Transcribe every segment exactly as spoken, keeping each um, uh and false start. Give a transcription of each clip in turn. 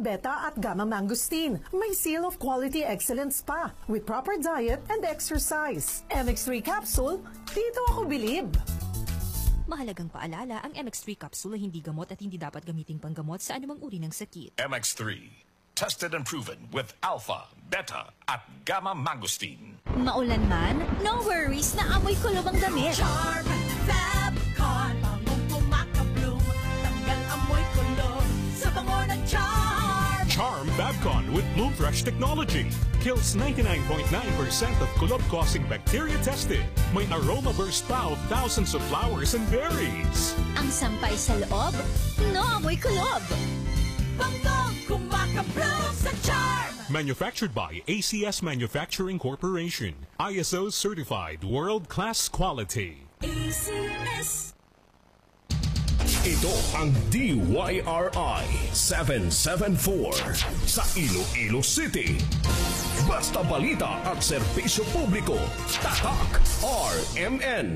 beta at gamma mangosteen. May seal of quality excellence pa with proper diet and exercise. M X three capsule, dito ako bilib. Mahalagang paalala, ang M X three capsule ay hindi gamot at hindi dapat gamiting panggamot sa anumang uri ng sakit. M X three, tested and proven with alpha, beta at gamma mangosteen. Maulan man, no worries, na amoy kulob ang damit. Charm Fabcon, bangong pumakabloom, tanggal amoy kulob sa bango ng Charm. Charm Fabcon with Bloom Fresh technology kills ninety-nine point nine percent of kulob-causing bacteria tested. May aroma burst pa of thousands of flowers and berries. Ang sampay sa loob, no amoy kulob. Bangong kumakabloom sa Charm. Manufactured by A C S Manufacturing Corporation. I S O certified world-class quality. A C S. Ito ang D Y R I seven seven four sa Iloilo City. Basta balita at serbisyo publiko. Tatak R M N.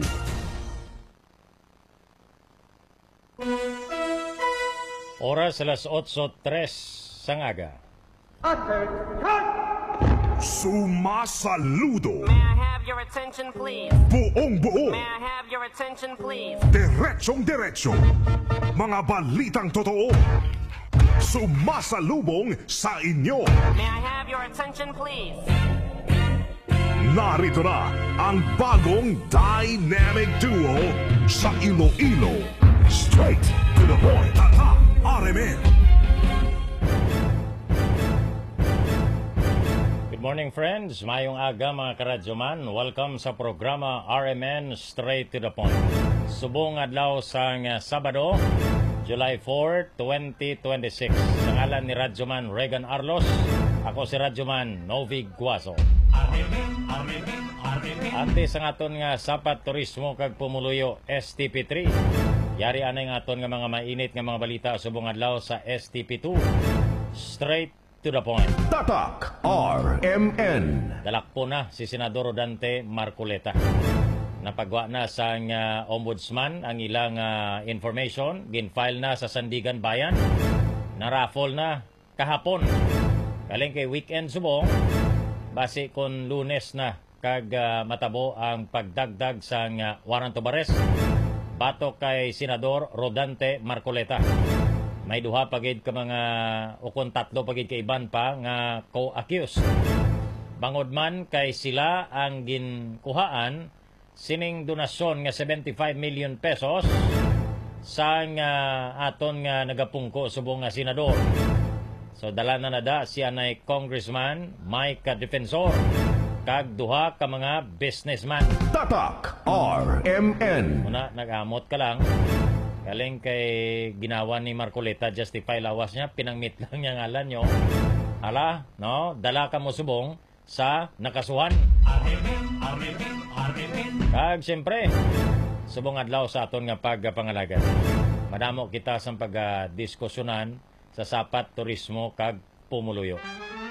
Oras alas otso tres sa ngaga. Sumasaludo. May I have your attention, please? Buong buo. May I have your attention, please? Diretsong diretsyo. Mga balitang totoo. Sumasalubong sa inyo. May I have your attention, please? Narito na ang bagong dynamic duo sa Iloilo. Straight to the point. Tatak R M N. Good morning, friends. Mayong aga, mga karadyoman. Welcome sa programa R M N Straight to the Point. Subong adlaw sang Sabado, July fourth, twenty twenty-six. Sa ngalan ni Radyoman Regan Arlos, ako si Radyoman Novi Guaso. Ante sa ngaton nga sapat turismo kag pumuluyo S T P three. Yari anay ngaton nga mga mainit nga mga balita subong adlaw sa S T P two. Straight to the point. Tatak R M N. Dalakpo na si Senador Rodante Marcoleta. Napagwa na sa uh, ombudsman ang ilang uh, information. Ginfile na sa Sandigan Bayan. Naraffle na kahapon. Kaling kay weekend subong. Base kon Lunes na kag uh, matabo ang pagdagdag sa uh, warrant of arrest. Batok kay Senador Rodante Marcoleta. May duha pagid ka mga ukon tatlo pagid kay iban pa nga co-accused. Bangod man kay sila ang ginkuhaan sining donasyon nga seventy-five million pesos sa nga aton nga nagapungko subong nga senador. So dala na nada si anay Congressman Mike Defensor kag duha ka mga businessman. Tatak R M N. Muna nagamot ka lang. Galing kay ginawa ni Marcoleta justify lawas niya, pinangmit lang niya ngalan nyo. Ala, no? Dala ka mo subong sa nakasuhan. Kag siyempre, subong adlaw sa aton nga pagpangalagan. Madamo kita sa pagdiskusyonan sa sapat turismo kag pumuluyo.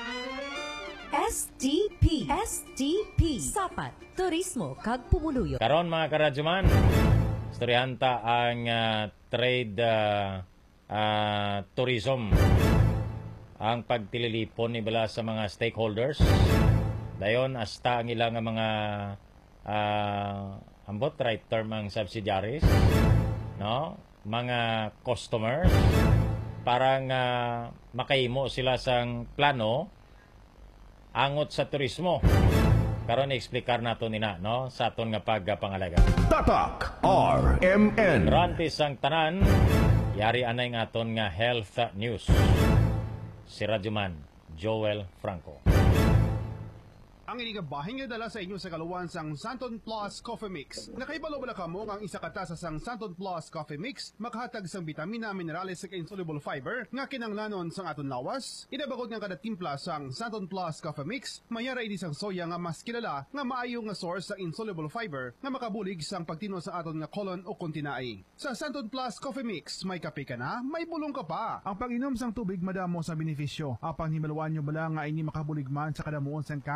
S T P S T P Sapat Turismo kag Pumuluyo. Karon mga karadyoman, istoryanta ang uh, trade uh, uh, tourism ang pagtililipon ni bala sa mga stakeholders. Dayon hasta ang ilang mga uh, ambot right term ang subsidiaries, no? Mga customers para nga makahimo sila sang plano angot sa turismo. Karon i-explicar nato nina, no, sa aton nga pagpangalaga. Tatak R M N. Rantis ang tanan, yari anay nga aton nga health news. Si Radyoman Joel Franco. Ang inigabahin nga dala sa inyo sa kaluwan sang Santon Plus Coffee Mix. Nakaibalo bala kamo ang isa katasa sang Santon Plus Coffee Mix makahatag sang bitamina, minerales ug insoluble fiber nga kinanglanon sang aton lawas. Inabagod nga kada timpla sang Santon Plus Coffee Mix mayara ini sang soya nga mas kilala nga maayo nga source sa insoluble fiber nga makabulig sang pagtino sa aton nga colon o kontinai. Sa Santon Plus Coffee Mix may kape ka na, may bulong ka pa. Ang pag-inom sang tubig madamo sa benepisyo. Apang himaluan nyo bala nga ini makabulig man sa kadamuon sang calories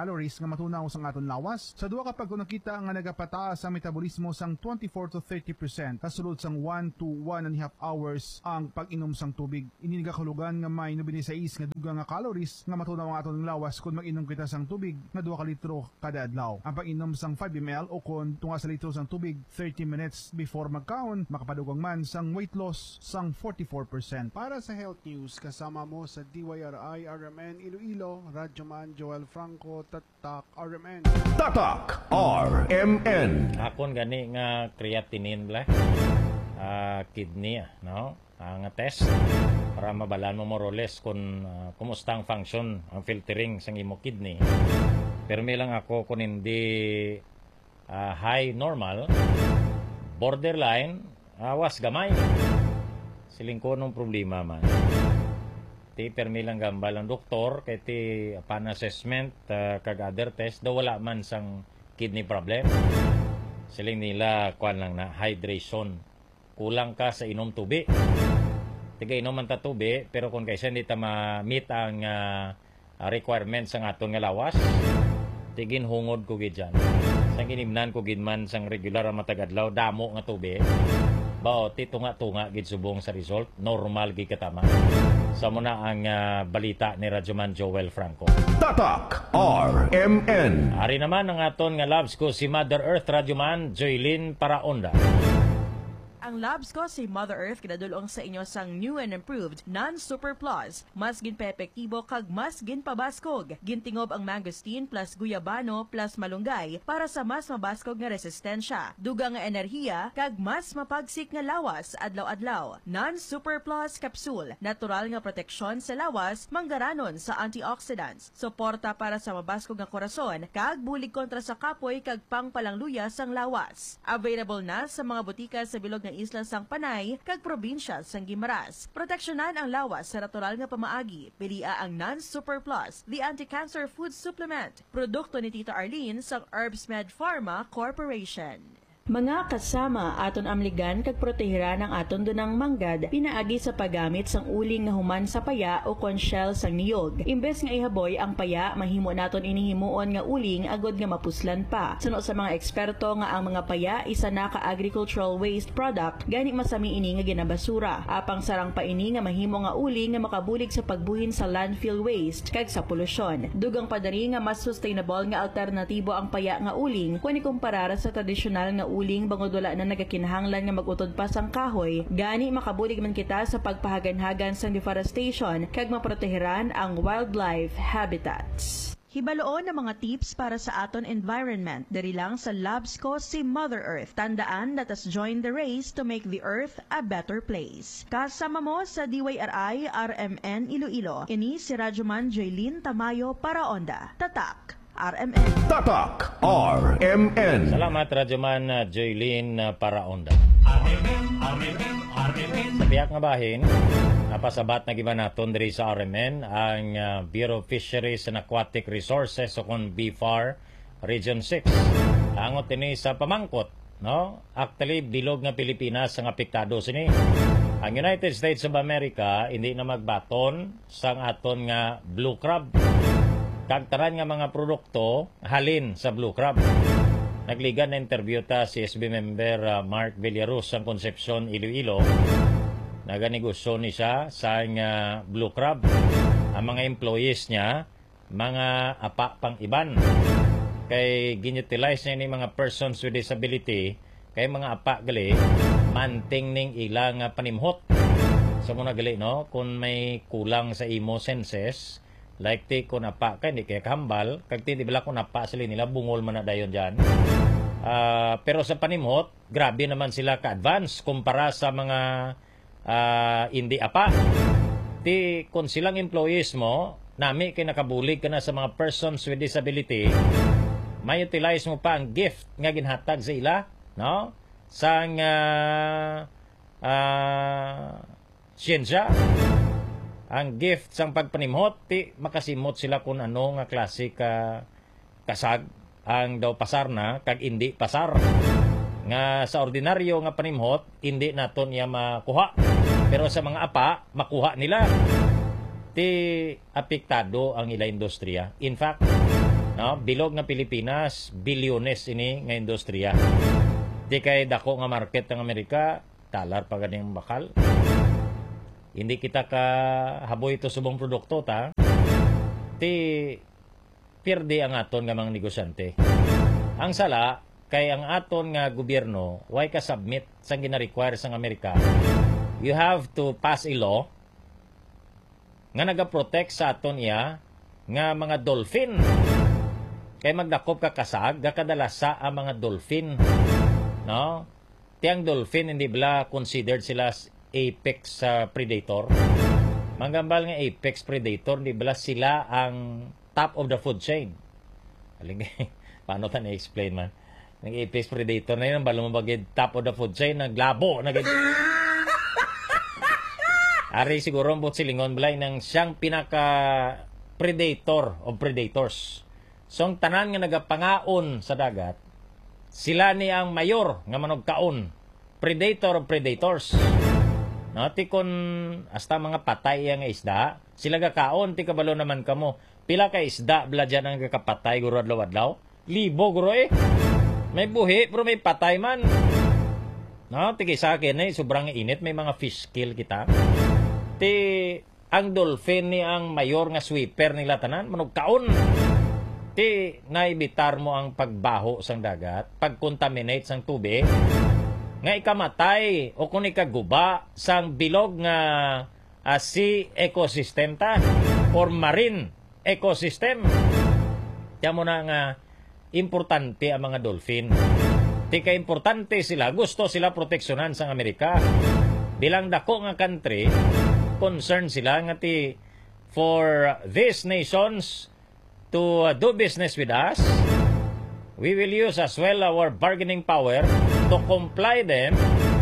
nga matunaw sa aton lawas. Sa duwa kapag kung nakita nga nagapataas ang metabolismo sang twenty-four to thirty percent kasulod sang one to one and a half hours ang pag-inom sang tubig. Ini nagakahulugan nga may ninety-six nga dugang nga calories nga matunaw ang aton lawas kung mag-inom kita sang tubig nga two ka litro kada adlaw. Ang pag-inom sang five milliliters o kung tunga sa litro sang tubig thirty minutes before magkaon, makapadugang man sang weight loss sang forty-four percent. Para sa health news, kasama mo sa D Y R I R M N Iloilo, Radyoman Joel Franco, Tatak R M N. Tatak R M N. Akon gani nga creatinine bla. Uh, kidney, no? Ang test para mabalaan mo more or less kung uh, kumusta ang function, ang filtering sang imo kidney. Pero may lang ako kung hindi uh, high normal, borderline, awas gamay. Siling ko nung problema man. Ti permi lang gambal ang doktor kay ti pan assessment uh, kag other test daw wala man sang kidney problem. Siling nila kuan lang na hydration. Kulang ka sa inom tubi. Tiga inom man ta tubi pero kung kaysa hindi ta ma-meet ang uh, requirements sang aton nga lawas, tigin hungod ko gid dyan. Sang kinimnan ko gid man sang regular ang matagadlaw damo nga tubi. Bao, ti tunga-tunga gid subong sa result, normal gid katama. Sa muna ang uh, balita ni Radyoman Joel Franco. Tatak R M N. Ari naman ang aton nga labs ko si Mother Earth Radyoman Joylyn Paraonda. Ang labs ko si Mother Earth kinadulong sa inyo sang new and improved non-super plus. Mas ginpa-epektibo kag mas ginpabaskog. Gintingob ang mangosteen plus guyabano plus malunggay para sa mas mabaskog nga resistensya. Dugang nga enerhiya kag mas mapagsik nga lawas adlaw-adlaw. Non-super plus capsule. Natural nga proteksyon sa lawas manggaranon sa antioxidants. Suporta para sa mabaskog nga korason kag bulig kontra sa kapoy kag pangpalangluya sang lawas. Available na sa mga butika sa bilog ng isla sang Panay kag probinsya sang Guimaras. Proteksyonan ang lawas sa natural nga pamaagi. Pilia ang non-super plus, the anti-cancer food supplement. Produkto ni Tita Arlene sang Herbsmed Pharma Corporation. Mga kasama, aton amligan kag protehiran ang aton dunang manggad pinaagi sa paggamit sang uling nga human sa paya o konsyel sang niyog. Imbes nga ihaboy ang paya, mahimo naton inihimuon nga uling agod nga mapuslan pa. Suno sa mga eksperto nga ang mga paya isa na ka agricultural waste product, gani masami ini nga ginabasura. Apang sarang pa ini nga mahimo nga uling nga makabulig sa pagbuhin sa landfill waste kag sa polusyon. Dugang padari nga mas sustainable nga alternatibo ang paya nga uling kung ikumpara sa tradisyonal nga uling bangod wala na nagakinahanglan nga magutod pa sang kahoy, gani makabulig man kita sa pagpahagan-hagan sang deforestation kag maprotehiran ang wildlife habitats. Hibaloon ng mga tips para sa aton environment. Dari lang sa labs ko si Mother Earth. Tandaan, let us join the race to make the earth a better place. Kasama mo sa D Y R I R M N Iloilo. Ini si Radyoman Joylyn Tamayo Paraonda. Tatak R M N. Tatak R M N. Salamat Radyoman uh, Joylyn uh, Paraonda. Sa biyak nga bahin, napasabat na giba naton diri sa R M N ang uh, Bureau of Fisheries and Aquatic Resources o kung B F A R Region six. Angot ini sa pamangkot, no? Actually bilog nga Pilipinas ang apektado sini. Ang United States of America hindi na magbaton sang aton nga blue crab. Kagtaran nga mga produkto halin sa blue crab. Nagligan na interview ta si S B member uh, Mark Villaruz ang Concepcion, Iloilo. Naganegosyo ni siya sa uh, blue crab. Ang mga employees niya, mga apa pang iban. Kay ginutilize niya ni mga persons with disability, kay mga apa gali, manting ning ilang uh, panimhot. So muna gali, no? Kung may kulang sa imo senses, like ti kung apa ka, hindi kaya kahambal, kag ti di bala kung apa sila nila, bungol man na dayon dyan. Uh, pero sa panimhot, grabe naman sila ka-advance kumpara sa mga uh, hindi apa. Ti kung silang employees mo, nami kay nakabulig ka na sa mga persons with disability, may utilize mo pa ang gift nga ginhatag sa ila, no? Sang uh, uh, siyensya. Ang gift sang pagpanimhot, ti makasimot sila kung ano nga klase ka kasag ang daw pasar na, kag hindi pasar. Nga sa ordinaryo nga panimhot, hindi naton niya makuha. Pero sa mga apa, makuha nila. Ti apektado ang ila industriya. In fact, No, bilog nga Pilipinas, bilyones ini nga industriya. Di kay dako nga market ng Amerika, dollar pa ganing bakal. Hindi kita ka haboy ito subong produkto ta. Ti pirdi ang aton nga mga negosyante. Ang sala kay ang aton nga gobyerno way ka submit sang gina-require sang Amerika. You have to pass a law nga naga-protect sa aton iya nga mga dolphin. Kay magdakop ka kasag, gakadalasa ang mga dolphin. No? Tiyang dolphin, hindi bala considered sila apex uh, predator. Manggambal nga apex predator, hindi bala sila ang top of the food chain. Aling, paano ta na-explain man? Ang apex predator na yun, balo mabagid top of the food chain, naglabo, nagid. Ari siguro ang silingon balay ng siyang pinaka-predator of predators. So, ang tanan nga nagapangaon sa dagat, sila ni ang mayor nga manogkaon, predator of predators. No, ti kon hasta mga patay nga isda, sila gakaon, ti kabalo naman kamo. Pila ka isda bla dyan ang kakapatay guro adlaw-adlaw? Libo guro eh. May buhi, pero may patay man. No, ti sa akin eh, sobrang init, may mga fish kill kita. Ti ang dolphin ni ang mayor nga sweeper nila tanan, manugkaon. Ti naibitar mo ang pagbaho sang dagat, pagcontaminate sang tubig, nga ikamatay o kung ikaguba sang bilog nga uh, sea ecosystem ta or marine ecosystem. Tiyan mo na nga importante ang mga dolphin. Ti ka importante sila, gusto sila proteksyonan sang Amerika. Bilang dako nga country, concern sila nga ti for these nations to uh, do business with us, we will use as well our bargaining power to comply them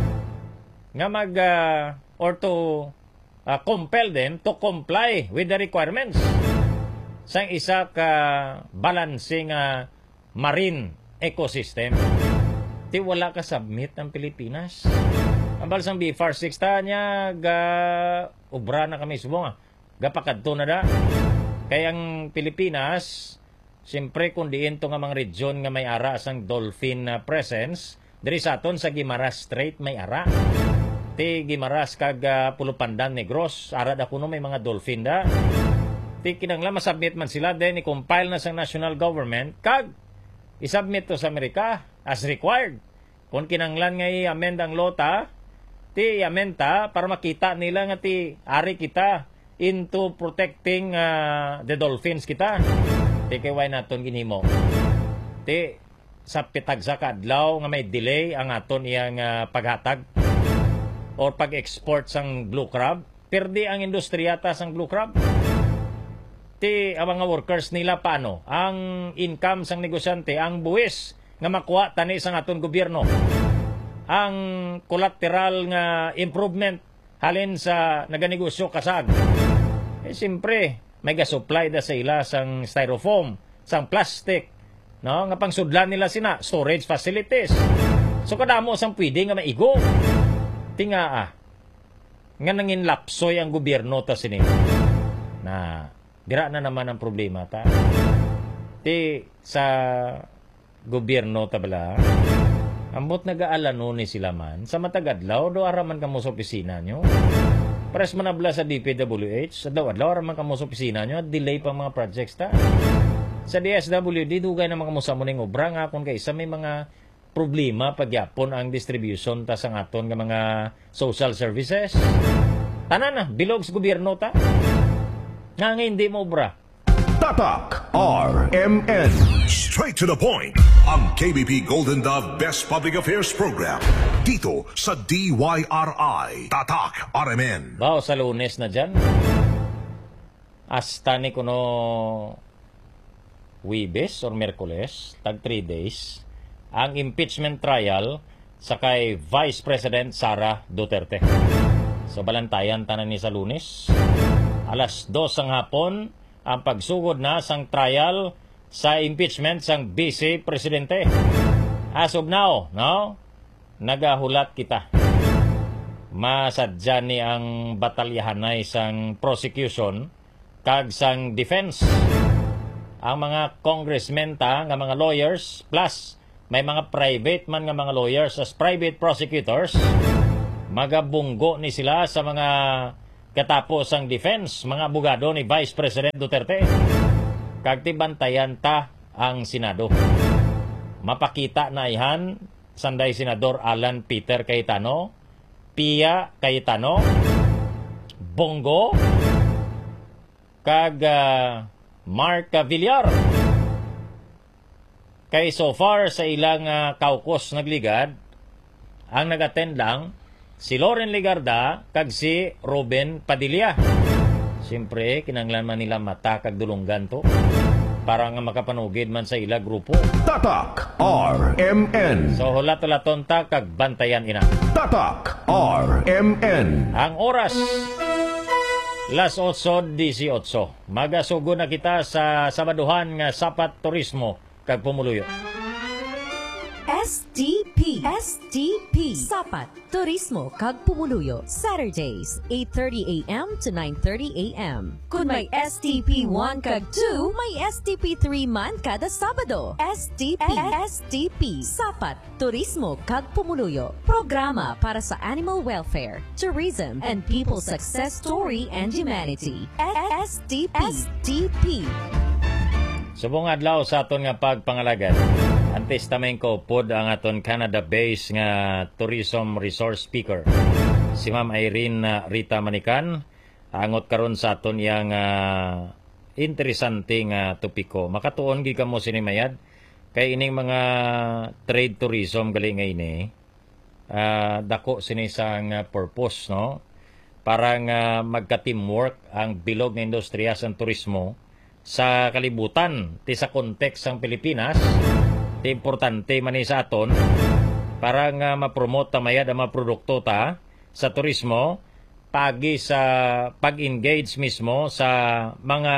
nga mag uh, or to uh, compel them to comply with the requirements sang isa ka balancing uh, marine ecosystem. Ti wala ka submit ang Pilipinas. Ang balsang B F A R six ta niya ga ubra na kami subong gapakadto na da. Kaya ang Pilipinas, siyempre kung diin to nga mga region nga may ara sang dolphin uh, presence, diri sa aton sa Guimaras Strait may ara. Ti Guimaras kag uh, Pulupandan Negros, ara da kuno may mga dolphin da. Ti kinanglan masubmit man sila, then i-compile na sang national government, kag isubmit to sa Amerika as required. Kung kinanglan nga i-amend ang lota, ti i-amend ta para makita nila nga ti ari kita into protecting uh, the dolphins kita. Ti kay why naton ginhimo. Ti sa pitag sa kadlaw nga may delay ang aton iyang uh, paghatag or pag-export sang blue crab, perdi ang industriya ta sang blue crab. Ti ang mga workers nila paano? Ang income sang negosyante, ang buwis nga makuha tani sang aton gobyerno. Ang collateral nga improvement halin sa naganegosyo kasag. Eh, siyempre, may ga-supply da sa ila sang styrofoam, sang plastic, no? Nga pangsudlan nila sina, storage facilities. So, kadamo sang pwede nga maigo. Tinga, ah, nga nangin lapsoy ang gobyerno ta sini. Na, dira na naman ang problema ta. Ti, sa gobyerno ta bala, ambot nag-aalano ni sila man, sa matagadlaw, do araman kamo sa opisina nyo. Pares manabla sa D P W H, sa daw-adlaw araman kamo sa opisina nyo, at delay pang mga projects ta. Sa D S W D, dugay na mga kamo sa muning obra nga, kung kaysa may mga problema pagyapon ang distribution ta sa aton nga mga social services. Tanan na, bilog sa gobyerno ta. Nga nga hindi mo obra. Tatak R M N. Straight to the point. Ang K B P Golden Dove Best Public Affairs Program. Dito sa D Y R I. Tatak R M N. Bao sa Lunes na dyan. Hasta ni kuno Wibes or Merkules, tag three days, ang impeachment trial sa kay Vice President Sara Duterte. So balantayan tanan ni sa Lunes. Alas dos ang hapon, ang pagsugod na sang trial sa impeachment sang Vice Presidente. As of now, no? Nagahulat kita. Masadya ni ang batalyahanay sang prosecution kag sang defense. ang mga congressmen ta nga mga lawyers plus may mga private man nga mga lawyers as private prosecutors magabunggo ni sila sa mga katapos ang defense mga abogado ni Vice President Duterte kag tibantayan ta ang Senado. Mapakita na ihan sanday Senador Alan Peter Cayetano, Pia Cayetano, Bongo kag uh, Mark Villar. Kay so far sa ilang uh, caucus nagligad, ang nag-attend lang si Loren Legarda kag si Ruben Padilla. Siyempre, kinanglan man nila mata kag dulunggan to para nga makapanugid man sa ila grupo. Tatak R M N. So hulat-hulaton ta kag bantayan ina. Tatak R M N. Ang oras las eight eighteen. Magasugo na kita sa Sabaduhan nga Sapat Turismo kag Pumuluyo. S T P S T P Sapat Turismo kag Pumuluyo Saturdays eight thirty a m to nine thirty a m Kung may S T P one kag two, may S T P three man kada Sabado. S T P S T P Sapat Turismo kag Pumuluyo, programa para sa animal welfare, tourism and people success story and humanity. S T P S T P. Subong adlaw sa aton nga pagpangalagad. Antes tamen ko pod ang aton Canada-based nga tourism resource speaker. Si Ma'am Irene Rita Manikan angot karon sa aton yang uh, interesante nga topiko. Makatuon gid kamo sinimayad kay ining mga trade tourism gali nga ini. Uh, dako sini sang uh, purpose no para nga magka-teamwork ang bilog nga industriya sa turismo sa kalibutan ti sa kontekst sang Pilipinas. Ti importante man ni sa aton para nga ma-promote tamayad ang mga produkto ta sa turismo pagi sa pag-engage mismo sa mga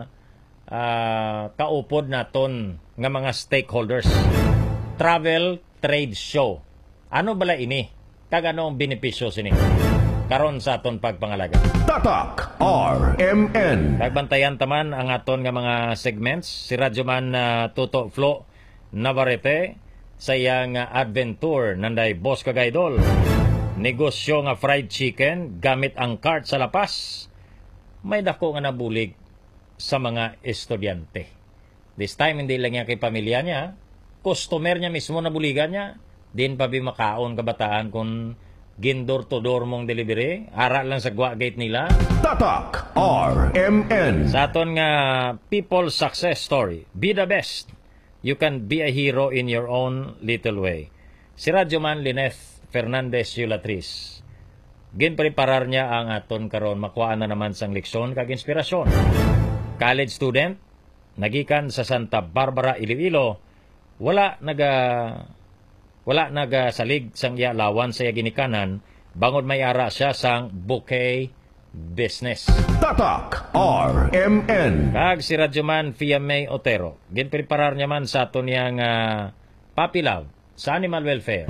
uh, kaupod naton nga mga stakeholders. Travel trade show. Ano bala ini? Kag ano ang benepisyo sini? Karon sa aton pagpangalaga. Tatak R M N. Kagbantayan taman ang aton nga mga segments. Si Radyoman uh, Toto Flo Navarrete sa iyang uh, adventure nanday boss kagaydol. Negosyo nga fried chicken gamit ang cart sa lapas. May dako nga nabulig sa mga estudyante. This time hindi lang niya kay pamilya niya, customer niya mismo nabuligan niya. Din pa bi makaon kabataan kung gindor to door mong delivery, ara lang sa gwa gate nila. Tatak R M N. Sa aton nga people success story, be the best. You can be a hero in your own little way. Si Radyoman Lineth Fernandez Yulatris. Ginpreparar niya ang aton karon makuha na naman sang leksyon kag inspirasyon. College student, nagikan sa Santa Barbara, Iloilo, wala naga wala nagasalig sang iya lawan sa iya ginikanan, bangod may ara siya sang bouquet business. Tatak R M N. Kag si Radyoman Fiamay Otero, ginpreparar niya man sa aton yang uh, papilaw sa animal welfare.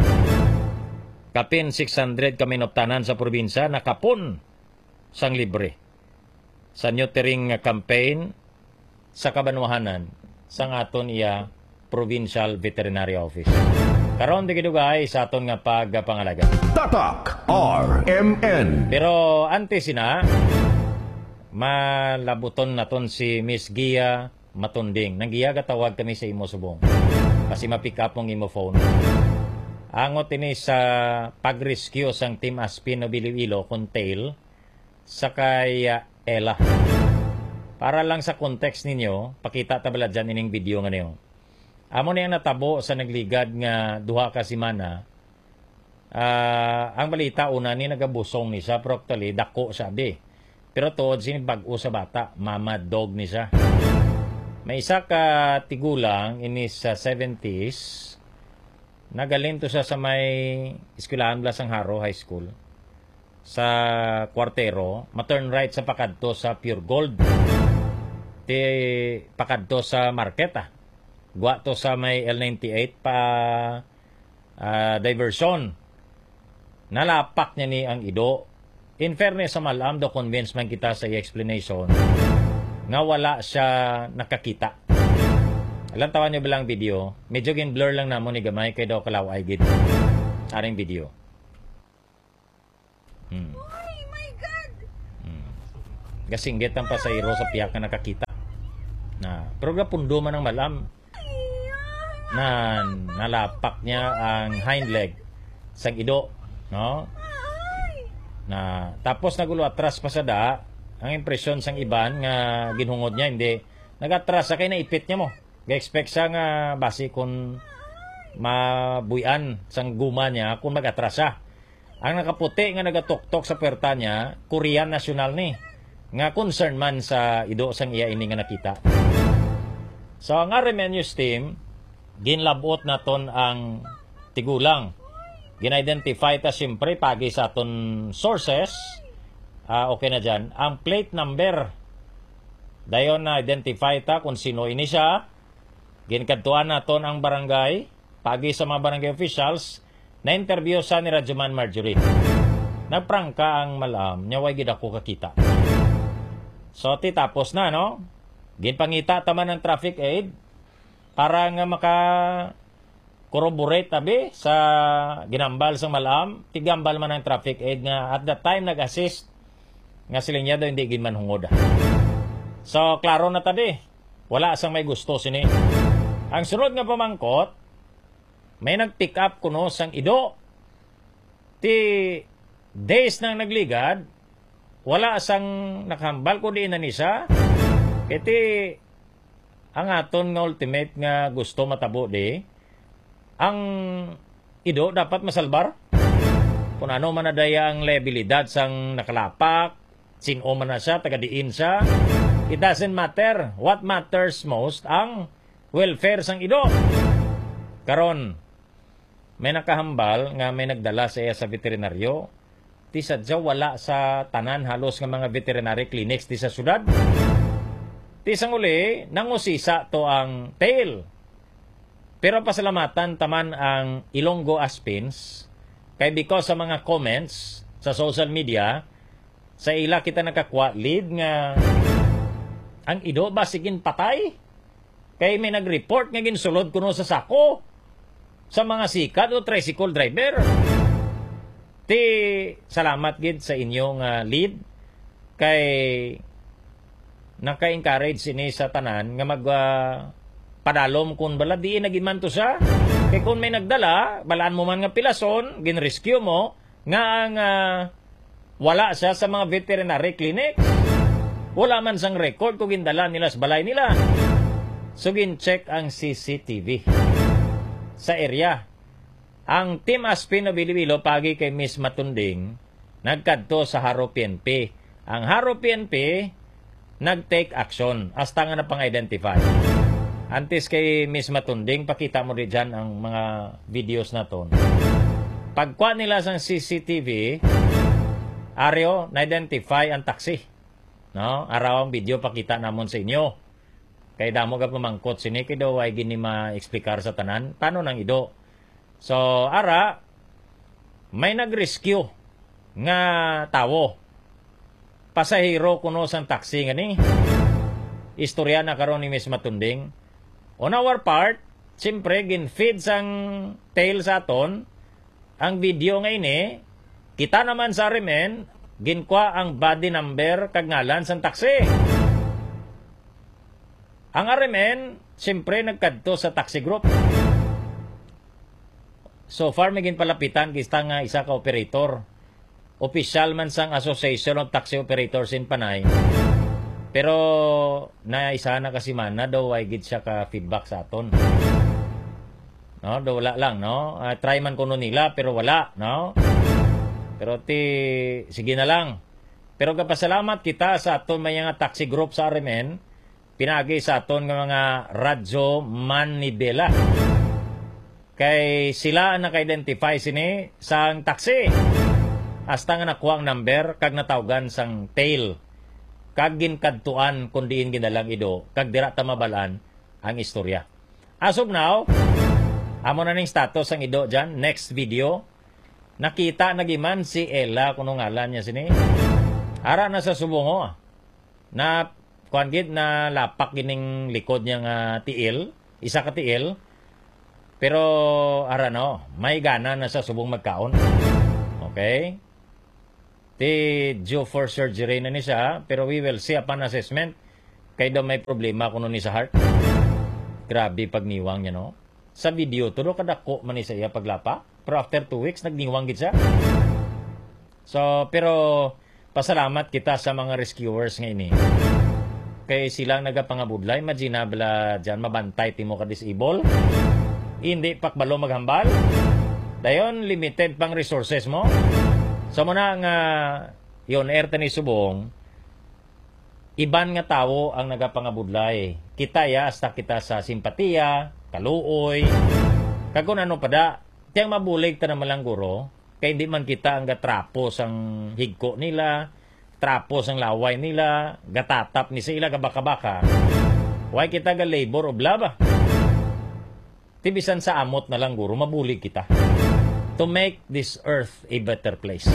Kapin six hundred kaminoptanan sa probinsya nakapon sang libre sa neutering campaign sa kabanwahanan sang aton iya Provincial Veterinary Office. Karon di gidugay sa aton nga pagpangalaga. Tatak R M N. Pero antes sina malabuton naton si Miss Gia Matunding. Nang Gia gatawag kami sa imo subong. Kasi ma-pick up mong imo phone. Angot ini sa pag-rescue sang Team Aspin o Iloilo kung tail sa kay uh, Ella. Para lang sa context ninyo, pakita tabala dyan ining video nga niyo. Amo na yung natabo sa nagligad nga duha ka simana. Uh, ang balita una ni nagabusong ni siya, pero actually dako sabi. Pero tuod sinibag-o sa bata, mama dog ni siya. May isa ka tigulang in his uh, seventies. Nagaling to siya sa may eskwelahan Blasang Haro High School. Sa kwartero, ma-turn right sa pakadto sa Pure Gold. Ti pakadto sa market ah. Gwa to sa may L ninety-eight pa uh, diversion. Nalapak niya ni ang ido. In fairness sa malam, do convince man kita sa explanation nga wala siya nakakita. Alam tawan nyo bilang video, medyo gin-blur lang namo ni gamay kay daw kalaw ay gid. Aring video. Hmm. Oh my God! Hmm. Gasinggit ang pasahero sa piyak na nakakita. Na, pero gapundo man ang malam. Na nalapak niya ang hind leg sang ido, no? Na tapos nagulo atras pa sa da, ang impresyon sang iban nga ginhungod niya hindi nagatras sa kay naipit niya mo. Ga-expect sa nga basi kung mabuyan sang guma niya kung mag-atras siya. Ang nakaputi nga nagatuktok sa puwerta niya, Korean national ni. Nga concern man sa ido sang iya ini nga nakita. So ang R M N News team, ginlabot naton ang tigulang. Gin-identify ta siyempre pagi sa aton sources. Uh, okay na dyan. Ang plate number. Dayon na identify ta kung sino ini siya. Ginkadtuan naton ang barangay. Pagi sa mga barangay officials, na-interview sa ni Radyoman Marjorie. Nagprangka ang malam, nyaway gid ako kakita. So, ti tapos na, no? Ginpangita taman ng traffic aid para nga maka corroborate tabi sa ginambal sa malam. Tigambal man ang traffic aid nga at that time nag-assist nga siling niya daw hindi ginman hungod. So, klaro na tadi. Wala sang may gusto sini. Ang sunod nga pamangkot, may nag-pick up kuno sang ido. Ti days nang nagligad, wala sang nakahambal ko di na nisa. Iti ang aton nga ultimate nga gusto matabo di, ang ido dapat masalbar. Kung ano man na daya ang liabilidad sang nakalapak, sino man na siya, taga-diin siya, it doesn't matter. What matters most, ang welfare sang ido. Karon, may nakahambal nga may nagdala sa iya sa veterinaryo. Ti sadya wala sa tanan halos nga mga veterinary clinics ti sa syudad. Ti sang uli, nangusisa to ang tail. Pero pasalamatan taman ang Ilonggo Aspins kay because sa mga comments sa social media, sa ila kita nakakuha lead nga ang ido ba sigin patay? Kay may nag-report nga ginsulod kuno sa sako sa mga sikat o tricycle driver. Ti salamat gid sa inyong uh, lead kay naka-encourage sini sa tanan nga mag uh, padalom kun bala di nagiman to siya. Kay kung may nagdala, balaan mo man nga pilason, gin-rescue mo nga ang uh, wala siya sa mga veterinary clinic. Wala man sang record kung gindala nila sa balay nila. So gin-check ang C C T V sa area. Ang Team Aspin na Bilibilo pagi kay Miss Matunding nagkadto sa Haro P N P. Ang Haro P N P nag-take action hasta nga na pang-identify. Antes kay Miss Matunding, pakita mo rin dyan ang mga videos na to. Pagkuha nila sa C C T V, aryo, na-identify ang taxi. No? Araw ang video pakita namon sa inyo. Kay damo ka pamangkot sini, kay daw ay gini ma-explikar sa tanan. Paano nang ido? So, ara, may nag-rescue nga tawo. Pasahero kuno sang taxi nga ni. Istorya na karon ni Miss Matunding. On our part, siyempre, gin-feed sang tail sa aton. Ang video nga ini, kita naman sa R M N, ginkwa ang body number kag ngalan sang taxi. Ang R M N, siyempre, nagkadto sa taxi group. So far, may ginpalapitan kita nga isa ka operator. Official man sang Association of Taxi Operators in Panay. Pero na isa na kasi man na daw ay gid siya ka feedback sa aton. No, daw wala lang, no. Uh, try man kuno nila pero wala, no. Pero ti sige na lang. Pero kapasalamat kita sa aton may nga taxi group sa R M N, pinagi sa aton nga mga Radyo Manibela. Kay sila ang naka-identify sini sang taxi. Hasta nga nakuha ang number kag natawgan sang tail. Kag ginkadtuan kung diin ginalang ido, kag dira ta mabalaan ang istorya. As of now, amo na ning status ang ido dyan. Next video, nakita nagiman si Ella, kuno ngalan niya sini. Ara na sa subongo, na kuan gid na lapak gining likod niya nga tiil, isa ka tiil, pero arano, may gana na sa subong magkaon. Okay? Ti due for surgery na ni siya, pero we will see upon assessment kay daw may problema kuno ni sa heart. Grabe pagniwang niya, no? Sa video, tulo kadako man ni sa iya paglapa, pero after two weeks, nagniwang gid siya. So, pero pasalamat kita sa mga rescuers nga ini. Kay silang nagapangabudlay, imagine bala dyan, mabantay timo ka disable. Hindi pakbalo maghambal. Dayon, limited pang resources mo. So, muna nga, yon erta ni subong, iban nga tao ang nagapangabudlay. Kita ya, hasta kita sa simpatiya, kaluoy, kagun ano pada, tiyang mabulig ta naman lang guro, kaya hindi man kita ang gatrapos ang higko nila, trapos ang laway nila, gatatap ni sila kabaka-baka. Why kita ga labor o blaba? Tibisan sa amot na lang guro, mabulig kita. To make this earth a better place.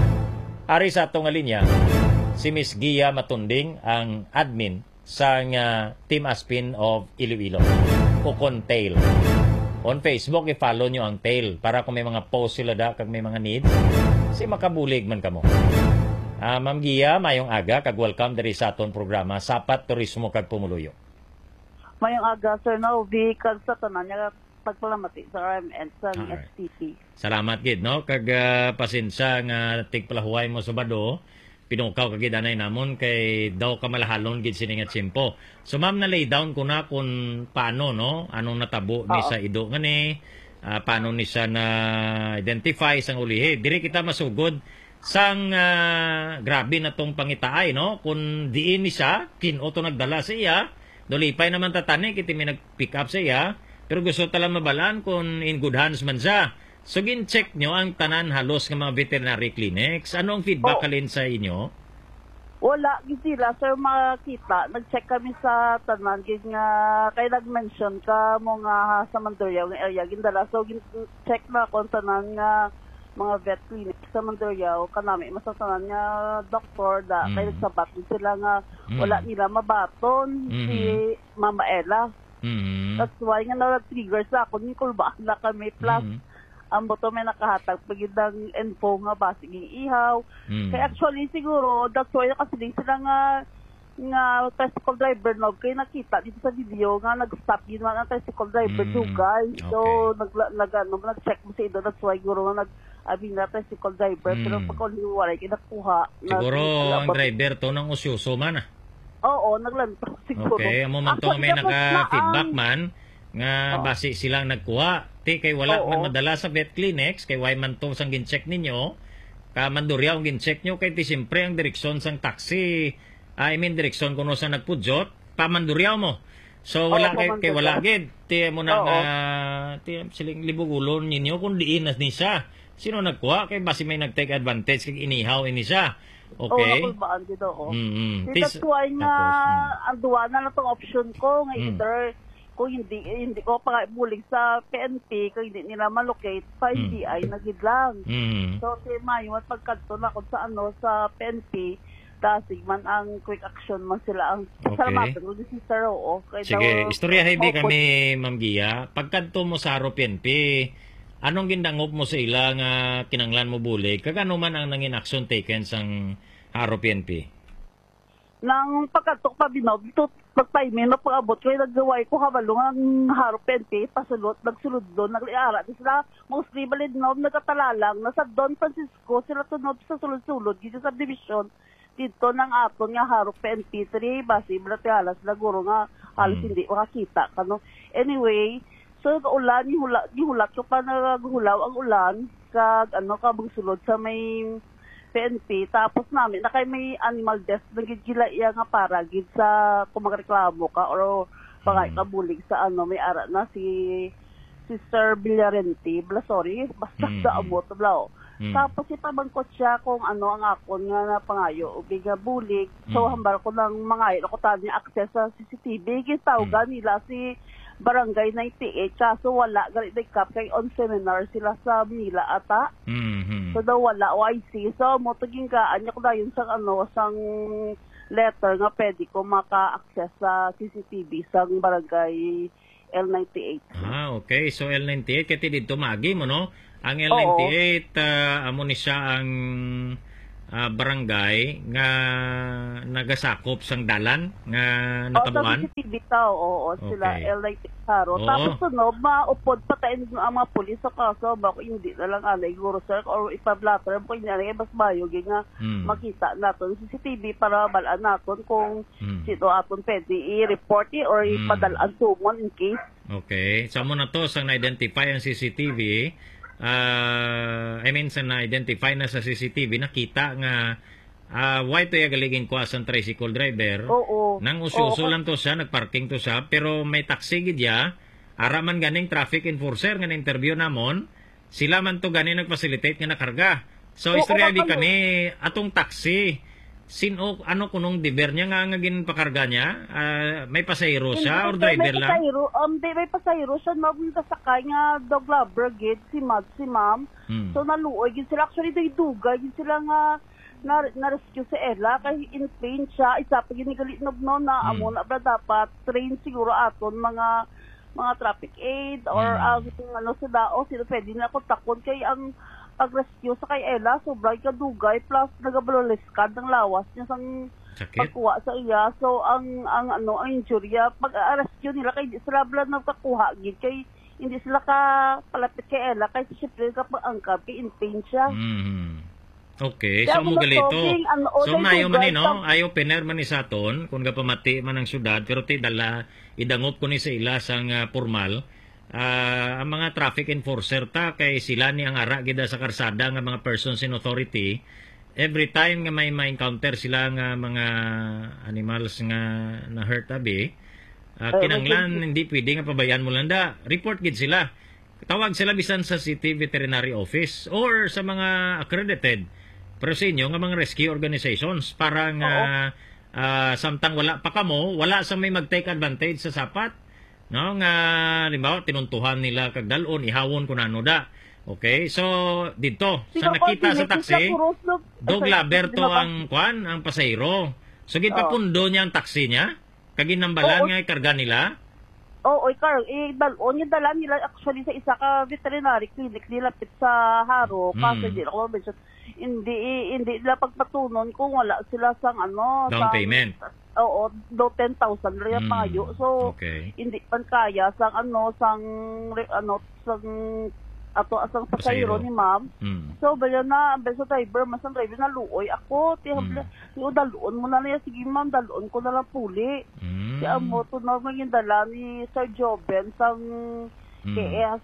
Ari sa atong linya, si Miss Gia Matunding, ang admin sa uh, Team Aspin of Iloilo, Ukon Tail. On Facebook, i-follow nyo ang Tail para kung may mga post sila da, kag may mga needs, si makabulig man kamo. Uh, Ma'am Gia, mayong aga, kag welcome diri sa aton programa, Sapat Turismo kag Pumuluyo. Mayong aga, Sir Novi, kag sa tanan niya pagpalamati sa R M N sa S T P. Salamat gid, no? Kag uh, pasensya nga tigpalahuay mo sa bado, pinukaw kagid anay namon kay daw ka malahalon gid sini nga tiyempo. So ma'am, na lay down ko na kung paano, no? Anong natabo ni sa ido ngani, uh, paano ni siya na identify sang ulihi. Diri kita masugod sang uh, grabe na tong pangitaay, no? Kung diin ni siya, kin-oto nagdala sa iya, dolipay naman tatani kiti may nag-pick up sa iya, pero gusto talang mabalaan kung in good hands man siya. So, gin-check nyo ang tanan halos ng mga veterinary clinics. Anong feedback oh. kalin sa inyo? Wala, sila, sir, makita. Nag-check kami sa tanan. Gin nga, kay nag-mention ka mo nga sa Mandurriao ng area. Gindala. So, gin-check na kung tanan nga mga vet clinics sa Mandurriao. Kanami, masatanan nga doktor da. Mm. Kaya nagsabat sila nga mm. wala nila mabaton mm. si Mama Ella. Mm-hmm. That's why nga na-trigger sa ako, ni kulbaan na kami, plus mm-hmm. ang boto may nakahatag pagidang info nga basig yung ihaw. Mm-hmm. Kaya actually siguro, that's why nakasiling sila nga nga tricycle driver no, kaya nakita dito sa video nga nag-stop yun ang tricycle driver mm-hmm. dugay. So, okay. nag, nag, ano, nag-check mo sa ito, that's why siguro nga nag-abing na tricycle driver, mm-hmm. pero pagkaliwaray, kinakuha. Siguro na, ang driver to ng usyoso man ah. Oo, naglanto siguro. Okay, amo man to may naka-feedback man nga oh. base silang nagkuha. Ti kay wala oh, man madala sa vet clinics, kay why man to sang gin-check ninyo. Ka Mandurriao ang gin-check nyo kay ti siyempre ang direksyon sang taxi. I mean direksyon kuno sa nagpudyot, pa Mandurriao mo. So wala oh, kay, kay wala gid. Ti mo na oh, nga ti siling libugulon ninyo kun diin na ni siya. Sino nagkuha kay base may nag-take advantage kay inihaw ini siya. Okay. Oo, nakulbaan dito, oh. Mm-hmm. That's why nga, mm. ang duwa na lang itong option ko, nga mm. either, kung hindi, hindi ko pa bulig sa P N P, kung hindi nila malocate, pa mm. D I, nagid lang. Mm. So, si Mayo, at pagkanto na kung sa, ano, sa P N P, dasig man ang quick action man sila ang okay. salamatan mo si Sister Oo. Sige, istorya heavy kami, Ma'am Gia. Pagkanto mo sa P N P, anong gindangop mo sa ilang uh, kinanglan mo bulig? Kagano man ang nangin action taken sang Haro P N P? Nang pagkatok pa binog, ito pagpaimin na pag-abot ko, nagaway ko kabalo ng Haro P N P, pasulot, nagsulod doon, nagliara. Sila, mostly balid nob, nagkatalalang, nasa Don Francisco, sila tunob sa sulod-sulod, dito sa division, dito ng aton nga Haro P N P, three basi, blatialas, naguro nga, halos hmm. hindi makakita. Kano? Anyway, so, ulan, nihulat, nihulat ko pa naghulaw ang ulan, kag, ano, kabang sulod sa may P N P, tapos namin, na kay may animal death, nagigila iya nga para, gid sa, kung magreklamo ka, or pangay kabulig sa, ano, may ara na si Sister Villarente, bla, sorry, basta mm. sa abot, bla, mm. Tapos, itabangkot siya kung ano ang akon nga na pangayo, ubiga bulig, so, mm. hambal ko ng mangayo, ako tayo niya access sa C C T V, gitawagan mm. nila si Barangay ninety-eight, kaso wala, galit na kap, kay on seminar sila sa Manila ata. Mm-hmm. So daw wala, O I C. So mo taging kaan niya ko na yun sa ano, sang letter nga pwede ko maka-access sa C C T V sang Barangay L ninety-eight. Ah, okay. So L ninety-eight kati dito magi mo no. Ang L ninety-eight uh, amo ni siya ang uh, barangay nga nagasakop sang dalan nga natabuan. O, sa C C T V tao, oo, sila Okay. L ninety-eight Haro. Oo. Tapos sunod, maupod pa tayo ang mga pulis sa kaso, bako hindi na lang anay, guro sir, or ipablatter mo kanya nga, mas bayo, nga Hmm. makita natin sa C C T V para balaan natin kung Hmm. sino aton pwede i-report eh, or Hmm. ipadalhan sumon in case. Okay. Sa mo na to, sang na-identify ang C C T V, uh, I mean, sa na-identify na sa C C T V, nakita nga uh, why to yagaligin ko as ang tricycle driver. Oo. Nang ususo Oo. lang to siya, nagparking to siya, pero may taxi gidya, araman ganing traffic enforcer nga na-interview namon, sila man to ganing nag-facilitate nga nakarga. So, Oo, istorya di ano- kami, atong taxi, sino, ano kunong diber niya nga nga ginpakarga niya? Ah, may pasahero siya or Hindi, driver may lang? pasahero, um, di, may pasahero siya, no, kasakay nga dog lover, gid, si Mad, si Ma'am. Hmm. So, naluoy, gid sila, actually, day dugay, gid sila nga, na, na-rescue si Ella, kay in pain siya, isa pa ginigalit no, no, na, Hmm. amo na ba dapat, train siguro aton, mga, mga traffic aid, or, Hmm. ang, ano, sila, o, sila pwede na kontakon, kay ang, pag-rescue sa kay Ella, sobrang kadugay, plus, nagabaloliskan ng lawas niya sang, Sakit. pagkuha sa iya. So ang ang ano ang injury pag-rescue nila kay di sila bla nagkakuha gid kay hindi sila ka palapit kay Ella kay siyempre kapag angkab kay in pain siya. Mhm. Okay, Kaya so mo mga galito. tubig, ano, o, So dahil mayo man tubig, ni no, tam- ayo piner man ni saton kun ga pamati man ang syudad pero ti dala idangop ko ni sa ila sang uh, formal. Ah, ang mga traffic enforcer ta kay sila ni ang ara gida sa karsada nga mga persons in authority. Every time nga may ma-encounter sila nga mga animals nga na hurt abi, ah, Eh, kinanglan hindi pwede nga pabayaan mo lang da. Report gid sila. Tawag sila bisan sa City Veterinary Office or sa mga accredited pero sa inyo nga mga rescue organizations para nga ah, samtang wala pa kamo, wala sa may mag-take advantage sa sapat. No, nga limbawa tinuntuhan nila kag dalon ihawon kun ano da. Okay? So dito sa nakita sa taxi, dog lover to ang kwan, ang pasahero. So gitapundo niya ang taxi niya kag ginambalan Oo. nga ikarga nila. Oo, oh, Carl, eh, dalon yung dala nila actually sa isa ka veterinary clinic nilapit sa Haro, kaso Mm. hindi ako mention. Hindi, hindi nila pagpatunon kung wala sila sang ano. Down sang- payment. Oo, do ten thousand rin Mm, payo. So, okay. hindi pan kaya sang ano, sang, re- ano, sang, ato asang pasayro Pasahero. ni ma'am. Mm. So, bala na, bala sa driver, mas ang driver na luoy. Ako, tihabla, mm. daluon mo na niya. Sige ma'am, daluon ko na lang puli. Mm. Si Amo, tunawag mo yung dala ni Sir Joven sang Mm. K S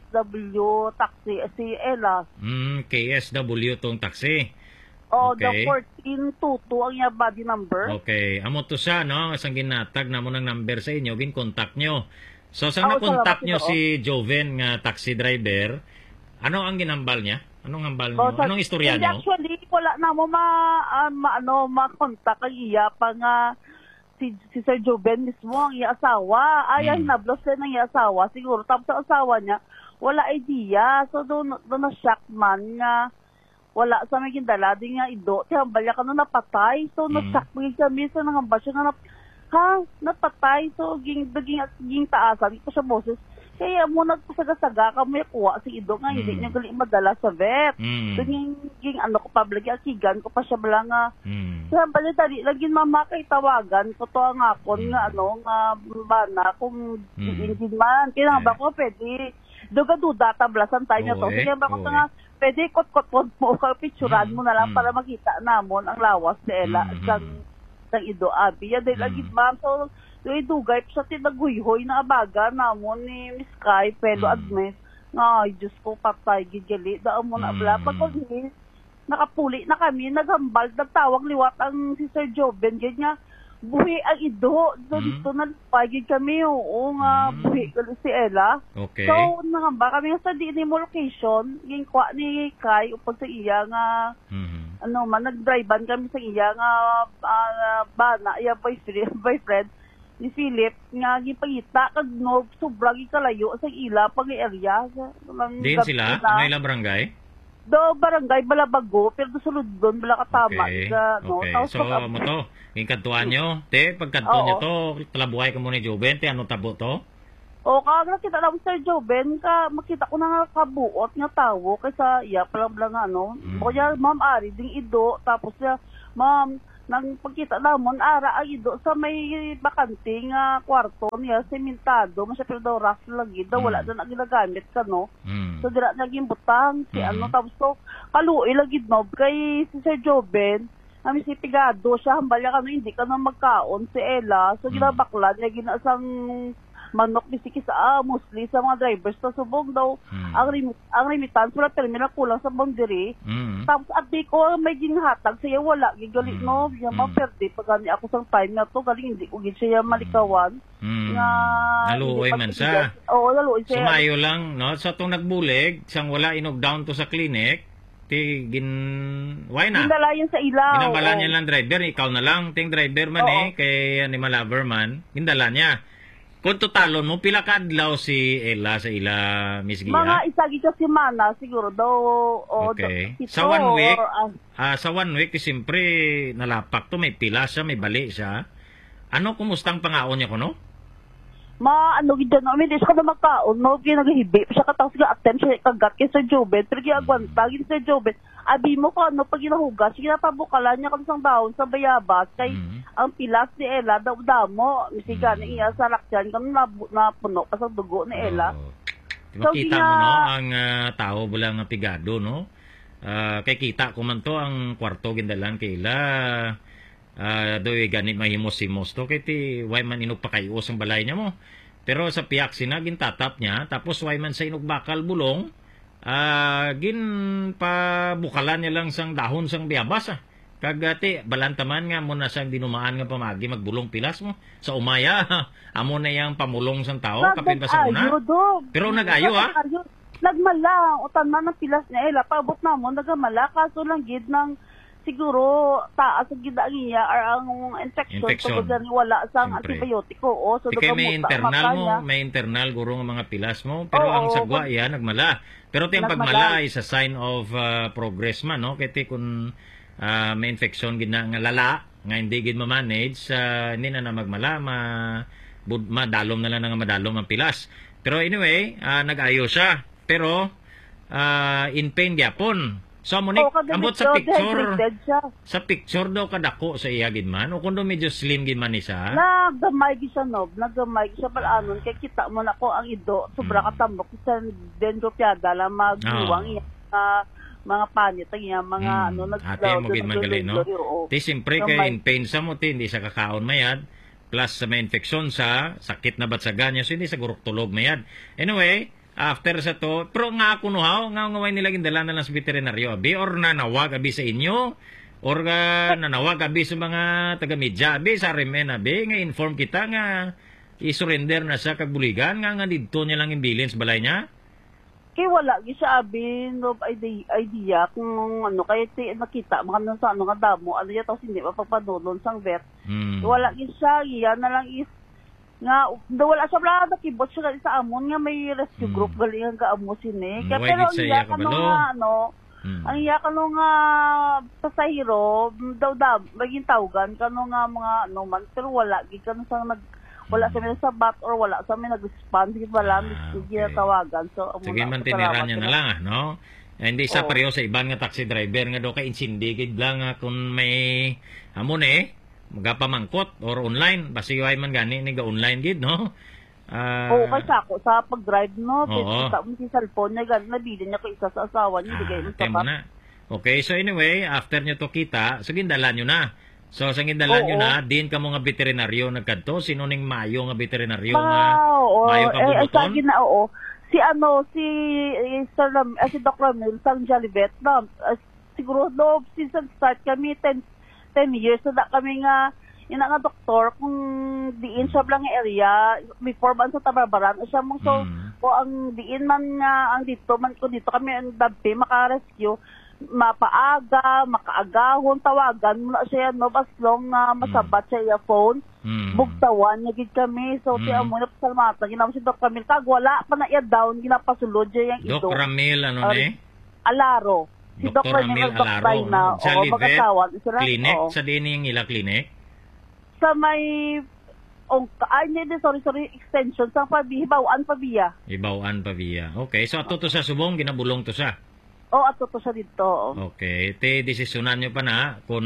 W taxi, si Ella. Mm, K S W tong taxi. O, Okay. the fourteen twenty-two ang iya body number. Okay, amo to siya no, asang ginatag na mo ng number sa inyo, gin contact nyo. So sa Oh, na-contact salamat nyo ito, si Joven nga taxi driver, ano ang ginambal niya? Anong hambal O, niyo? sa- Anong istorya hindi, niyo? Actually, wala na mo ma, ah, ma ano, ma-contact ang iya pa nga si, si Sir Joven mismo ang iya asawa. Ay, Hmm. mm. nablos din ang iya asawa. Siguro, tapos ang asawa niya, wala idea. So, doon doon na shock man nga wala sa may gindala din nga ido. Tihambal niya ka no napatay. So, Mm. na-shock mo kami sa nangamba siya nga nap ha, napatay. So, ging, ging, ging taasan. Ito siya boses. Kaya mo nagpasaga-saga ka mo kuha si ido nga. Hindi Mm. niya gali madala sa vet. Mm. So, ging, ging ano ko public, akigan ko pa siya bala nga. Mm. Kaya bali tali, laging mama kay tawagan ko to ang akon nga ano, nga bana kung Mm. hindi man. Kaya ba ko pwede, duga-duda tablasan tayo niya to. Oo, eh. Kaya ba ko Oo, nga, pwede kot-kot-kot mo, ka picturean Mm. mo na lang Mm. para makita namon ang lawas ni Ella Mm. sa sa ido abi. Yan dahil Mm. lagi ma'am, so yung idugay sa tinaguyhoy na abaga namon ni Miss Kai, pero Mm. admit, nga, ay Diyos ko, patay, gigali, daan mo na Mm. bla. Pag hindi, nakapuli na kami, naghambal, nagtawag liwat ang si Sir Joven, ganyan, buhi ang ido. So, Mm. dito nalpagid kami, oo nga, Mm. buhi gali si Ella. Okay. So, nangamba kami sa di ni mo location, yung kwa ni Kai, upag sa iya nga, Mhm. ano man, nag-drivean kami sa iya nga, ah, bana, iya boyfriend, boyfriend, ni Philip, nga gipangita, kag no, sobrang ikalayo sa ila, pang area. Sa, lang Diin sila? Ang ilang barangay? Do, barangay, Balabago, pero do sulod doon, bala katama. Okay. Sa, no, Okay. tapos So, pag- mo to, yung kantuan nyo. Te, pag kanto Oo. nyo to, talabuhay ka muna ni Joven, te, ano tabo to? O kag nakita lang Sir Joven ka makita ko na nga kabuot nga tawo kaysa iya pala bla nga ano. Mm. O ya ma'am ari ding ido tapos ya ma'am nang pagkita namon ara ang ido sa may bakante nga kwarto niya sementado masya pero daw rough lagi daw wala na ginagamit ka no. Mm. So dira naging butang si Mm. ano tapos to kaluoy lagi no kay si Sir Joven kami si pigado siya hambalya kano hindi ka na magkaon si Ella so ginabakla niya ginasang manok bisiki sa ah, mostly sa mga drivers sa subong daw Hmm. ang rim ang remittance wala terminal kulang sa boundary Mm. tapos at di ko may ginhatag siya wala gigali no siya maperde pag ani ako sang time na to galing hindi ko gid siya malikawan Mm. nga Naluoy man sa. oo naluoy siya Sumayo lang, no? Sa itong nagbulig, sang wala inog down to sa clinic, ti gin... Why na? Gindala yun sa ilaw Ginabala oo. niya lang driver, ikaw na lang, ting driver man Oo. eh, kay Animal Lover man, gindala niya. Kung totalon mo, pila ka adlaw si Ella sa ila Miss Gia? mga isagi ka semana siguro daw o Okay. do- Sa one week, or, ah, ah, sa one week, siyempre, nalapak to, may pila siya, may bali siya. Ano, kumustang pangaon niya ko, no? ma ano gid no hindi siya na magkaon no ginagahibi siya katang siya attempt siya kagat kay Sir Joven pero giagwanta gid Sir Joven abi mo ko ano pag ginahugas sige pabukalan niya kan sang daon sa bayabas kay ang pilas ni Ella daw damo misiga ni iya sa lakyan kan na, napuno pa sa dugo ni Ella Diba, So, kita gina- mo, no, ang ah, tao bula nga pigado, no? Ah, kay kita ko man to, ang kwarto gindalan kay ila, ah, doy ganit mahimos-himos to, kay ti, why man inugpakayos ang balay niya mo. Pero sa piyak sina, gintatap niya, tapos why man sa inugbakal bulong, ah, gin pabukalan niya lang sang dahon sang biyabas, ah. Kagati, balantaman nga mo na sang dinumaan nga pamagi magbulong pilas mo. Sa umaya, amo na yung pamulong sang tao, kapin pa sa una. Nag-ayo, dog. Pero nag-ayo, ha? Nag-ayo. Nagmala, utan man ng pilas ni Ella, paabot na mo, nagamala, kaso lang gid ng siguro taas ang gidang iya or ang infection, Infection. tungkol dyan wala sang Siyempre. antibiotiko. O, so Di kay may nagamuta, internal mo, makanya. may internal guro nga mga pilas mo, pero Oo, ang oo, sagwa pag- yan, nagmala. Pero tiyang Nagmala. pagmala is a sign of uh, progress man, no? Kaya ti kung uh, may infection gid na nga lala, nga hindi gid ma-manage, uh, hindi na na magmala, ma, bud, madalom na lang nga madalom ang pilas. Pero anyway, uh, nag-ayo siya. Pero, uh, in pain gyapon. So, Monique, Oo, kada ambot sa medyo picture, dehydrated siya. sa picture daw kadako sa iya gid man, o kung daw medyo slim gid man isa, Nagamay gid siya nob, nagamay gid siya palanon kay kita mo na ko ang ido sobra Hmm. katambok sa dendropiada la magduwang Oo. iya mga mga panit ang iya mga Mm, ano nag ate mo gid man gali, no? Ti siyempre kay in pain sa mo ti hindi sa kakaon mayad plus sa may infection sa sakit na batsagan niya so hindi sa gurok tulog mayad. Anyway, after sa to, pero nga ako no haw, nga ngaway nila gindala na lang sa veterinaryo abi or nanawag abi sa inyo or nga nanawag abi sa mga taga-media abi sa remen abi nga inform kita nga i-surrender na sa kagbuligan nga nga didto niya lang imbilin sa balay niya. kay wala gid siya abi no idea, idea kung ano kay ti nakita mga ano sa ano nga damo ano ya tapos hindi mapagpanolon sang vet. Hmm. Wala gid siya iya na lang is nga da wala siya bla nakibot siya sa amon nga may rescue group gali nga kaamo sini kaya Why pero gid sa iya iya ka kabalo? nga ano Hmm. ang iya ka nga pasahero daw daw maging tawgan kano nga mga ano man pero wala gid kano sang nag wala sa may sabat or wala sa may nag-respond gid wala okay. tawagan so amo Sige na, man salamat tinira niya na sila. lang, ah, no? Eh, hindi sa Oo. pareho sa iban nga taxi driver nga do kay insindi gid lang nga kung may amon eh magapamangkot or online basi way man gani ni ga online gid, no? Ah, Oo, kasi ako sa pag-drive no, Oo. sa mo si cellphone niya gan nabili niya ko isa sa asawa niya bigay mo sa Temo bat. na. Okay, so anyway, after nyo to kita, so gindalan nyo na. So sa gindalan nyo Oo. na, din ka mga veterinaryo nagkadto, sino ning mayo nga veterinaryo nga Wow, oo. mayo Eh, eh, kabubuton? sa gina, oo. Si ano, si eh, Sir Ram, eh, si Doc Ramil, sa Jolivet, na, eh, siguro, no, since start kami, ten, ten years, so na kami nga, yun nga doktor, kung diin siya lang area, before man sa Tabarbaran, siya mong so, kung ang diin man nga, ang dito, man kung dito kami, ang dabti, maka-rescue, mapaaga, makaagahon, tawagan mo na siya, no, as long na masabat siya yung phone, Mm. bugtawan niya gid kami, so, Mm. tiya mo na pasalamatan, ginawa si Doc Camille, kag wala pa na iya down, ginapasulod siya yung Doc ido. Ramil, ano Or- ni? Alaro. Si Doc Doctor Ramil Ramil Doc Alaro, Rayna, o Jolivet mag-asawa, sila, Clinic, oo. sa din yung ila clinic? Sa may ong ay hindi sorry sorry extension sa pabi hibawaan pabiya. Ibawaan pa biya. Okay, so ato to sa subong ginabulong to sa. O ato to sa dito. Okay, te desisyonan nyo pa na kung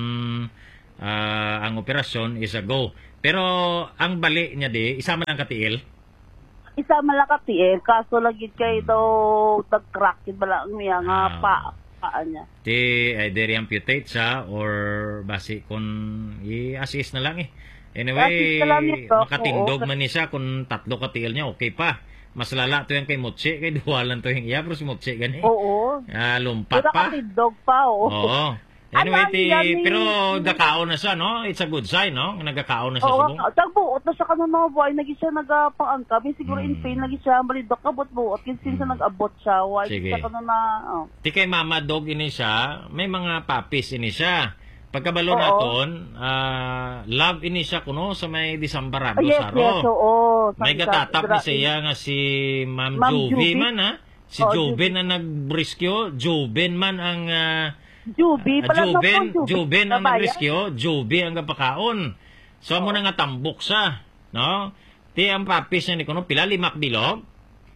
ah, ang operasyon is a go. Pero ang bali niya di, isama lang katiil. Isa malakati eh kaso lagi kay daw nag-crack bala ang niya nga Ah. pa paa niya. Ti either amputate sa or basi kung i-assist na lang eh. Anyway, Assist na lang ito, makatindog oo. man ni siya kung tatlo katiil niya, okay pa. Mas lala to yung kay Mutsi, kay duwalan to yung iya, pero si Mutsi gani. Oo. Ah, lumpat Pero pa. katindog pa oh. Oo. Anyway, Ano, ti, yan, eh. pero nagkakaon na siya, no? It's a good sign, no? Nagkakaon na siya Oo, subong. tagbuot na siya kanon no boy, nagi siya nagapangangkab, siguro in Hmm. pain lagi siya balidok kabot buot kin since nag-abot siya, why Sige. siya kanon na oh. Ti kay Mama Dog ini siya, may mga puppies ini siya. Pagkabalo Oo. naton, ah, love ini siya kuno sa may Disambarado Ah, yes, saro. yes, oo. May Sa- gatatap ni gra- siya nga si Ma'am Ma'am Jovi Jovi. man ha. Si Oo, Joven ang nag-rescue. Joven man ang ah, Juby, ah, pala Joven, no po, Joven ang Babayan. nag-rescue. Jovi ang kapakaon. So mo na nga tambok sa, no? Ti ang puppies niya ni kuno pila limak bilog.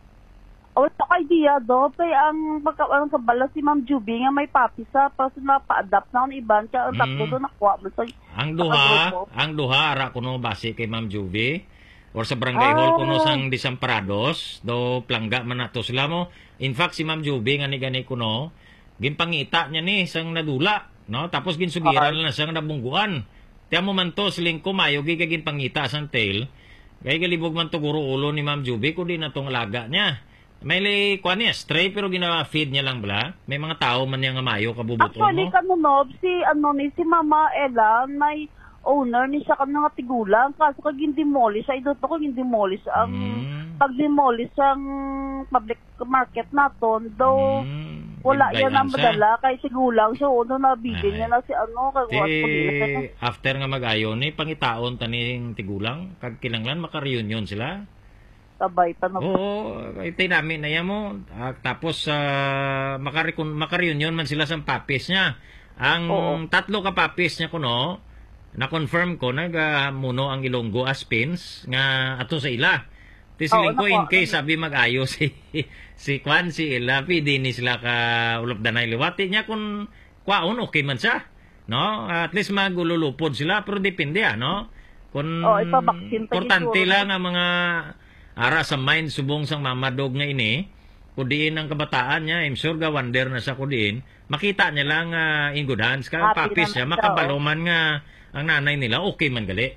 Oh, wala ko idea do, kay ang pagka ang sa bala si Ma'am Juby nga may papi sa para na pa-adapt na ang iban kaya ang tatlo Mm. do nakuha mo sa Ang sa duha, grupo. ang duha ara kuno base kay Ma'am Juvi or sa barangay hall kuno Ah. sang Disamparados do plangga man nato sila mo. In fact si Ma'am Juvi nga ni gani kuno ginpangita niya ni sang nadula, no? Tapos ginsugiran na sang nabungguan. Tiyan mo man to siling kumayo gi kay ginpangita sang tail. Kay galibog man to guro ulo ni Ma'am Juvi kundi na tong laga niya. May li kuan niya stray pero gina-feed niya lang bala. May mga tao man niya nga mayo kabubuton Actually, mo. kanunob, si, ano ni, si Mama Ella, may owner ni siya kanang nga tigulang. Kaso kag demolish, ay doon ko demolish ang Mm. pag demolish ang public market naton, though wala Bigbayan yan ang siya. madala kay tigulang. So, ano na, bigyan niya na si ano, kay Ti, what ko after nga mag-ayon ni pangitaon taning tigulang kag kinanglan maka-reunion sila. Sabay pa na. Oo, iti namin na yan mo. Ah, tapos uh, maka-reunion man sila sa papis niya. Ang Oo. tatlo ka papis niya kuno, na-confirm ko nagamuno ang Ilonggo as pins nga ato sa ila. Ti siling Oo, ko in naku, case sabi mag-ayo si si Kwan si ila pidi ni sila ka ulop danay liwati niya kung kwaon okay man siya. No? At least magululupod sila pero depende ah, no? Kung Oo, ipabaksin pa importante siguro. lang ang mga ara sa mind subong sang mamadog nga ini kudiin ang kabataan niya, I'm sure ga wonder na sa kudiin, makita niya lang uh, in good hands ka Happy papis naman niya, siya, makabaloman nga ang nanay nila, okay man gali.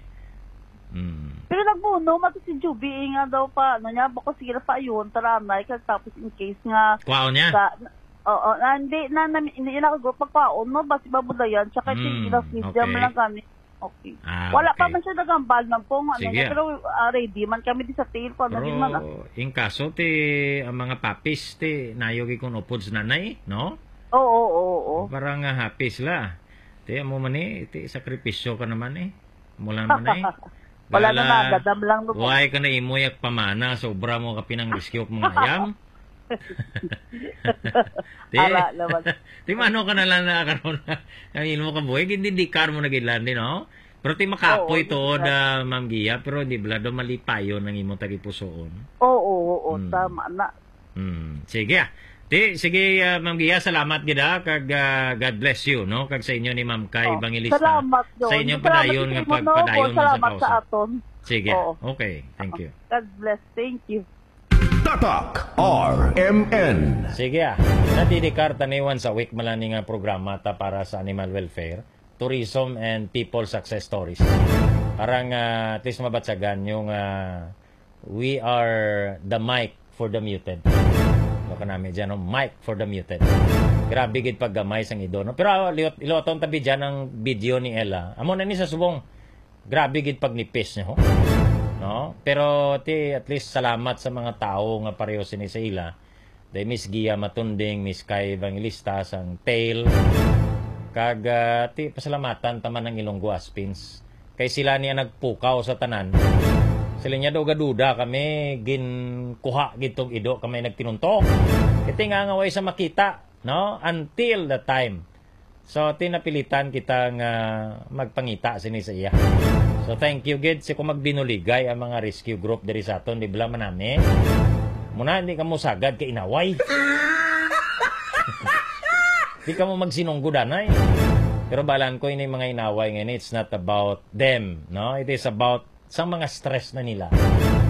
Hmm. Pero nagbuno, mati si Juby nga daw pa, ano niya, bako sige na pa yun, taranay, kag tapos in case nga, Kwaon niya? Sa, oo, na, hindi, na, na, hindi na ako pagpaon, no, basi babudayan, tsaka Hmm, mm, ilas ni okay. lang kami. Okay. Ah, Wala pa okay. man siya nagambal ng pong, ano Sige. niya, pero uh, ready man kami di sa tail, kung ano din man. ah. Pero in kaso ti ang mga papis ti nayogi kon upod sa nanay, no? Oo, oo, oo. oo. Parang uh, happy sila. Ti mo man eh, ti sakripisyo ka naman eh. Mula naman eh. Wala na Gala, nagadam lang. no po. Why ka na imoyak pamana, sobra mo ka pinang riskyo mga ayam. Ti, Ara naman. ti mano ka na lang na karon na ang ilmo ka buhay, hindi di kar mo nagilan din, no? Pero ti makapoy Oo, to di da Ma'am Gia, pero di blado malipayo ng imo tagipusoon. Oo, oo, oo, Hmm. tama na. Hmm. Sige ah. Ti, sige uh, Ma'am Gia, salamat gid ah, kag uh, God bless you, no? Kag sa inyo ni Ma'am Kay Evangelista. Salamat yun. Sa inyong Salamat padayon sa nga inyo, no? pagpadayon man sa Salamat sa kausa. aton. Sige. Oo. Okay, thank you. God bless. Thank you. Tatak R M N. Sige ah. Nadidikar taniwan sa week malani nga programa ta para sa animal welfare, tourism and people success stories. Parang uh, at least mabatsagan yung uh, we are the mic for the muted. Baka namin dyan, no? Mic for the muted. Grabe gid paggamay sang ido. No? Pero uh, iloton tabi dyan ang video ni Ella. Amo na ni sa subong. Grabe gid pagnipis niya, ho. No? Pero ti at least salamat sa mga tao nga pareho sini sa ila. Day Miss Gia Matunding, Miss Kay Evangelista sang tail. Kag uh, ti pasalamatan taman ng Ilonggo Aspins. Kay sila niya nagpukaw sa tanan. Sila niya daw gaduda kami gin kuha gitong ido kami nagtinuntok. Kiti nga nga way sa makita, no? Until the time. So tinapilitan kita nga magpangita sini sa iya. So thank you gid si kung magbinuligay ang mga rescue group diri sa aton, di bala man nami. Muna hindi ka mo sagad ka inaway. Di ka mo magsinunggudanay. Pero balan ko ini mga inaway ngayon, it's not about them, no? It is about sa mga stress na nila.